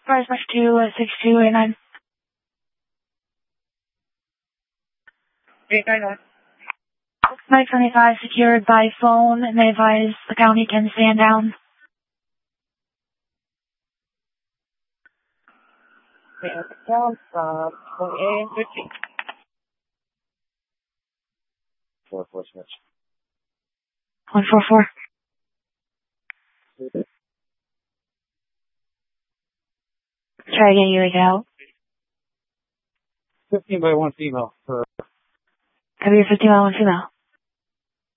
Price much 26289. 899. 525 secured by phone. May advise the county can stand down. Stand down from 28 and 50. 4-4 switch. 144. Try again, you like out. 15 by 1 female for Have your 15 by 1 female.